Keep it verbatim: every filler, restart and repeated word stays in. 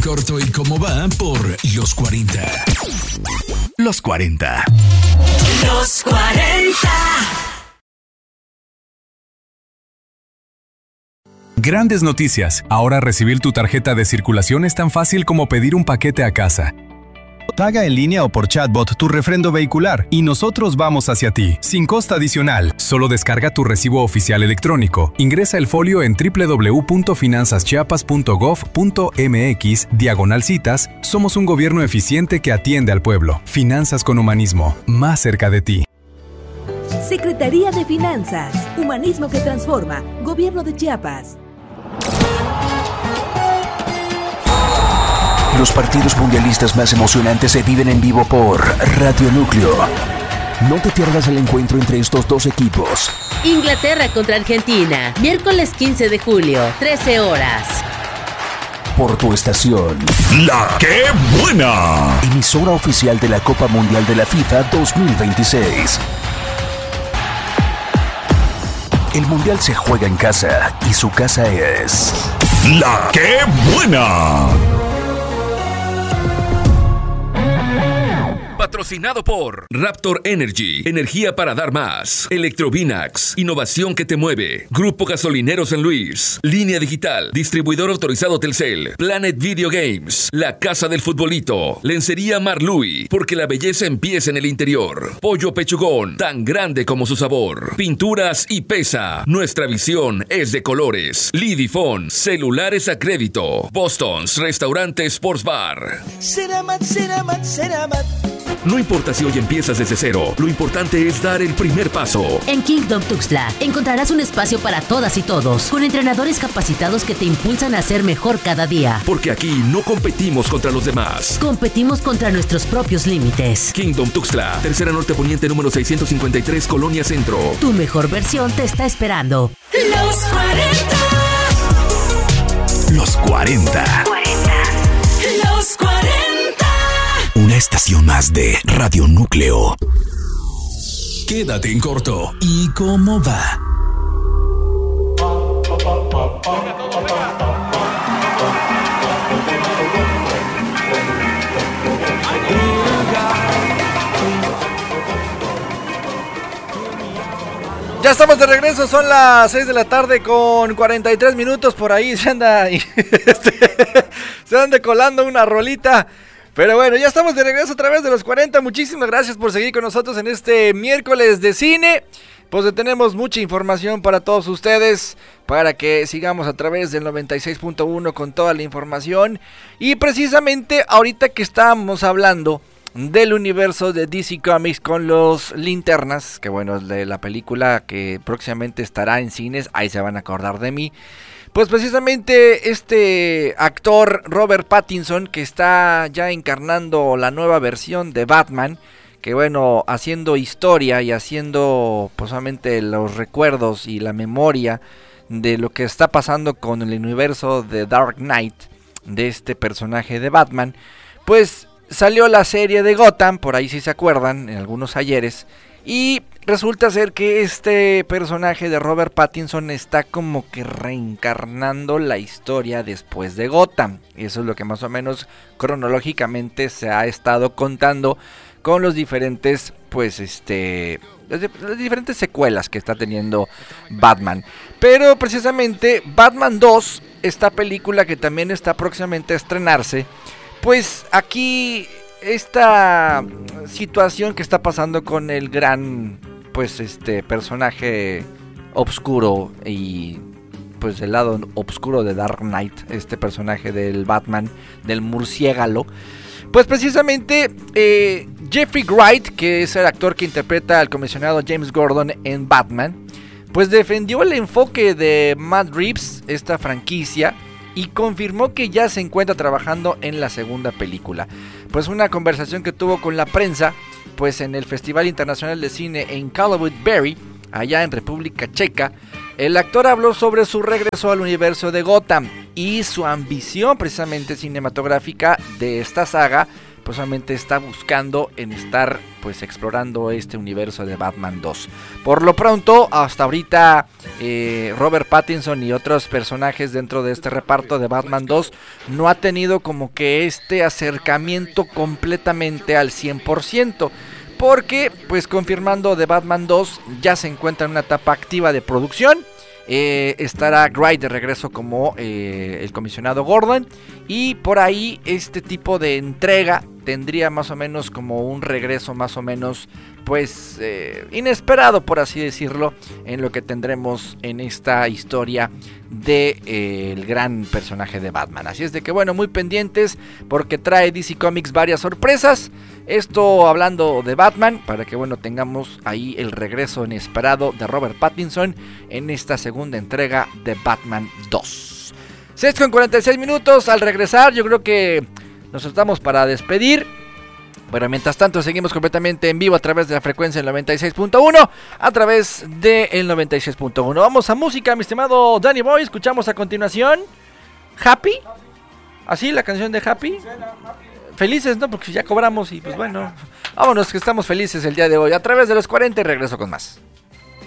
corto y cómo va por Los cuarenta. Los cuarenta. Los cuarenta. Grandes noticias. Ahora recibir tu tarjeta de circulación es tan fácil como pedir un paquete a casa. Paga en línea o por chatbot tu refrendo vehicular y nosotros vamos hacia ti, sin costo adicional. Solo descarga tu recibo oficial electrónico. Ingresa el folio en doble u doble u doble u punto finanzas chiapas punto gov punto mx diagonal citas. Somos un gobierno eficiente que atiende al pueblo. Finanzas con humanismo, más cerca de ti. Secretaría de Finanzas, Humanismo que Transforma, Gobierno de Chiapas. Los partidos mundialistas más emocionantes se viven en vivo por Radio Núcleo. No te pierdas el encuentro entre estos dos equipos. Inglaterra contra Argentina, miércoles quince de julio, trece horas. Por tu estación. ¡La qué buena! Emisora oficial de la Copa Mundial de la FIFA dos mil veintiséis. El Mundial se juega en casa y su casa es... ¡La qué buena! Patrocinado por Raptor Energy, energía para dar más. Electrovinax, innovación que te mueve. Grupo Gasolinero San Luis. Línea Digital, distribuidor autorizado Telcel. Planet Video Games, la casa del futbolito. Lencería Marlui, porque la belleza empieza en el interior. Pollo Pechugón, tan grande como su sabor. Pinturas y Pesa, nuestra visión es de colores. Lidifone, celulares a crédito. Boston's, restaurante Sports Bar. Ceramat, Ceramat, Ceramat. No importa si hoy empiezas desde cero, lo importante es dar el primer paso. En Kingdom Tuxtla encontrarás un espacio para todas y todos, con entrenadores capacitados que te impulsan a ser mejor cada día. Porque aquí no competimos contra los demás. Competimos contra nuestros propios límites. Kingdom Tuxtla, tercera norte poniente número seiscientos cincuenta y tres, Colonia Centro. Tu mejor versión te está esperando. Los cuarenta. Los cuarenta. Los cuarenta. Una estación más de Radio Núcleo. Quédate en corto y cómo va. Ya estamos de regreso, son las seis de la tarde con cuarenta y tres minutos. Por ahí se anda este, se anda colando una rolita. Pero bueno, ya estamos de regreso a través de los cuarenta. Muchísimas gracias por seguir con nosotros en este miércoles de cine. Pues tenemos mucha información para todos ustedes, para que sigamos a través del noventa y seis punto uno con toda la información. Y precisamente ahorita que estábamos hablando del universo de D C Comics con los Linternas, que bueno, es de la película que próximamente estará en cines, ahí se van a acordar de mí. Pues precisamente este actor Robert Pattinson, que está ya encarnando la nueva versión de Batman, que bueno, haciendo historia y haciendo pues solamente los recuerdos y la memoria de lo que está pasando con el universo de Dark Knight, de este personaje de Batman, pues salió la serie de Gotham, por ahí si se acuerdan, en algunos ayeres, y resulta ser que este personaje de Robert Pattinson está como que reencarnando la historia después de Gotham. Eso es lo que más o menos cronológicamente se ha estado contando con los diferentes, pues este, las, las diferentes secuelas que está teniendo Batman. Pero precisamente Batman dos, esta película que también está próximamente a estrenarse, pues aquí esta situación que está pasando con el gran, pues este personaje obscuro y pues el lado obscuro de Dark Knight, este personaje del Batman, del murciélago, pues precisamente eh, Jeffrey Wright, que es el actor que interpreta al comisionado James Gordon en Batman, pues defendió el enfoque de Matt Reeves, esta franquicia, y confirmó que ya se encuentra trabajando en la segunda película. Pues una conversación que tuvo con la prensa, pues en el Festival Internacional de Cine en Karlovy Vary, allá en República Checa, el actor habló sobre su regreso al universo de Gotham y su ambición precisamente cinematográfica de esta saga, pues solamente está buscando en estar pues explorando este universo de Batman dos. Por lo pronto, hasta ahorita eh, Robert Pattinson y otros personajes dentro de este reparto de Batman dos no ha tenido como que este acercamiento completamente al cien por ciento. Porque, pues confirmando de Batman dos, ya se encuentra en una etapa activa de producción. Eh, estará Wright de regreso como eh, el comisionado Gordon. Y por ahí este tipo de entrega tendría más o menos como un regreso más o menos pues eh, inesperado, por así decirlo, en lo que tendremos en esta historia de eh, el gran personaje de Batman. Así es de que bueno, muy pendientes porque trae D C Comics varias sorpresas. Esto hablando de Batman, para que bueno tengamos ahí el regreso inesperado de Robert Pattinson en esta segunda entrega de Batman dos. seis con cuarenta y seis minutos. Al regresar yo creo que nos estamos para despedir. Bueno, mientras tanto seguimos completamente en vivo a través de la frecuencia del noventa y seis punto uno, a través del noventa y seis punto uno. Vamos a música, mi estimado Danny Boy. Escuchamos a continuación Happy. ¿Así la canción de Happy? Felices, ¿no? Porque ya cobramos y pues bueno, vámonos que estamos felices el día de hoy a través de los cuarenta y regreso con más.